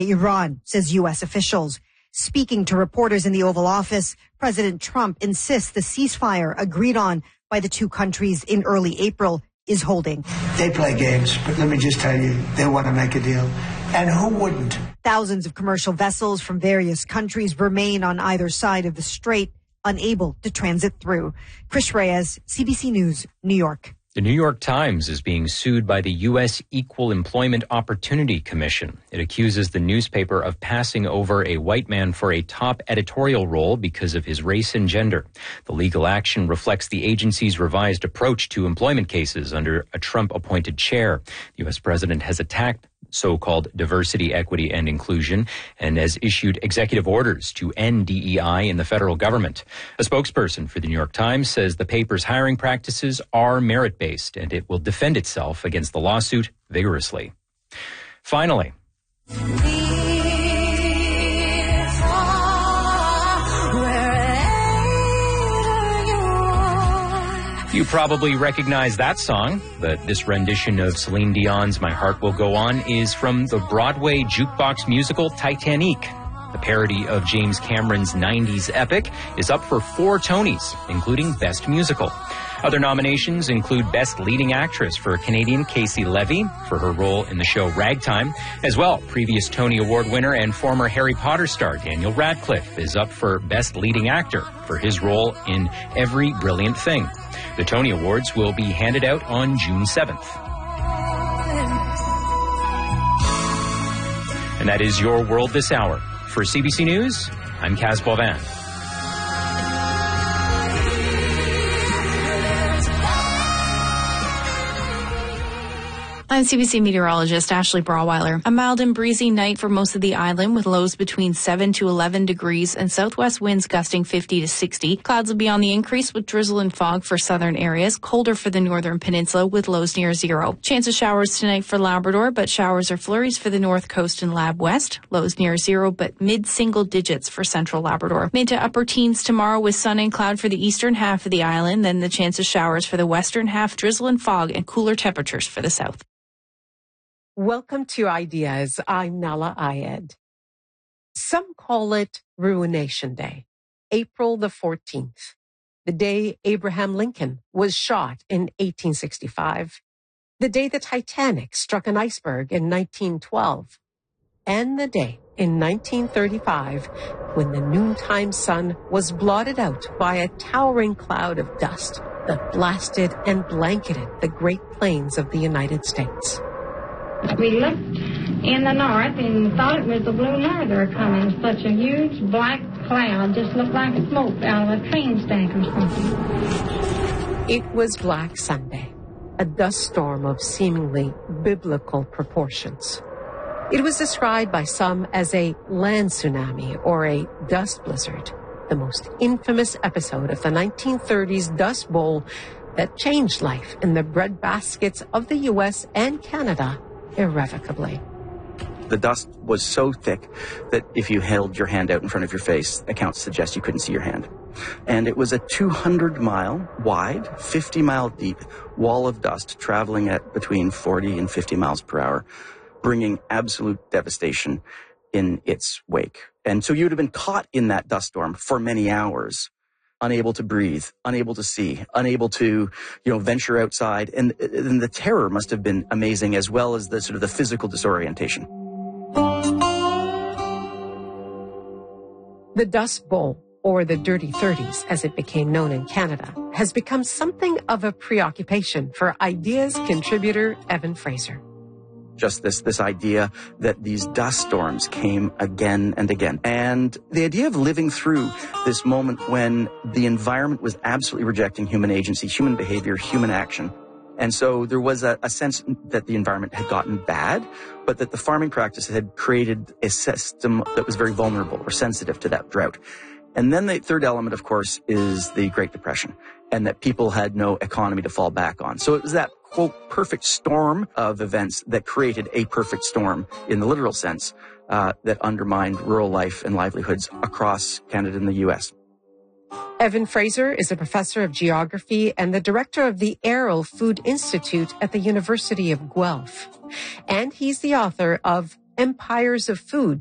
Iran, says U.S. officials. Speaking to reporters in the Oval Office, President Trump insists the ceasefire agreed on by the two countries in early April is holding. They play games, but let me just tell you, they want to make a deal. And who wouldn't? Thousands of commercial vessels from various countries remain on either side of the strait, unable to transit through. Chris Reyes, CBC News, New York. The New York Times is being sued by the U.S. Equal Employment Opportunity Commission. It accuses the newspaper of passing over a white man for a top editorial role because of his race and gender. The legal action reflects the agency's revised approach to employment cases under a Trump-appointed chair. The U.S. president has attacked so-called diversity, equity, and inclusion, and has issued executive orders to end DEI in the federal government. A spokesperson for the New York Times says the paper's hiring practices are merit-based, and it will defend itself against the lawsuit vigorously. Finally, you probably recognize that song, but this rendition of Celine Dion's My Heart Will Go On is from the Broadway jukebox musical Titanic. The parody of James Cameron's 90s epic is up for 4 Tonys, including Best Musical. Other nominations include Best Leading Actress for Canadian Casey Levy for her role in the show Ragtime. As well, previous Tony Award winner and former Harry Potter star Daniel Radcliffe is up for Best Leading Actor for his role in Every Brilliant Thing. The Tony Awards will be handed out on June 7th. And that is your world this hour. For CBC News, I'm Kaz Boivin. I'm CBC meteorologist Ashley Brawweiler. A mild and breezy night for most of the island with lows between 7 to 11 degrees and southwest winds gusting 50 to 60. Clouds will be on the increase with drizzle and fog for southern areas, colder for the northern peninsula with lows near zero. Chance of showers tonight for Labrador, but showers or flurries for the north coast and Lab West. Lows near zero, but mid-single digits for central Labrador. Mid to upper teens tomorrow with sun and cloud for the eastern half of the island, then the chance of showers for the western half, drizzle and fog, and cooler temperatures for the south. Welcome to Ideas. I'm Nala Ayed. Some call it Ruination Day, April the 14th, the day Abraham Lincoln was shot in 1865, the day the Titanic struck an iceberg in 1912, and the day in 1935 when the noontime sun was blotted out by a towering cloud of dust that blasted and blanketed the Great Plains of the United States. We looked in the north and thought it was the Blue Norther coming. Such a huge black cloud, just looked like smoke out of a train stack or something. It was Black Sunday, a dust storm of seemingly biblical proportions. It was described by some as a land tsunami or a dust blizzard, the most infamous episode of the 1930s Dust Bowl that changed life in the breadbaskets of the U.S. and Canada irrevocably. The dust was so thick that if you held your hand out in front of your face, accounts suggest you couldn't see your hand. And it was a 200-mile wide, 50-mile deep wall of dust traveling at between 40 and 50 miles per hour, bringing absolute devastation in its wake. And so you would have been caught in that dust storm for many hours, unable to breathe, unable to see, unable to, venture outside. And the terror must have been amazing, as well as the sort of the physical disorientation. The Dust Bowl, or the Dirty 30s, as it became known in Canada, has become something of a preoccupation for Ideas contributor Evan Fraser. Just this idea that these dust storms came again and again. And the idea of living through this moment when the environment was absolutely rejecting human agency, human behavior, human action. And so there was a sense that the environment had gotten bad, but that the farming practices had created a system that was very vulnerable or sensitive to that drought. And then the third element, of course, is the Great Depression, and that people had no economy to fall back on. So it was that, quote, perfect storm of events that created a perfect storm in the literal sense that undermined rural life and livelihoods across Canada and the U.S. Evan Fraser is a professor of geography and the director of the Arrell Food Institute at the University of Guelph. And he's the author of empires of food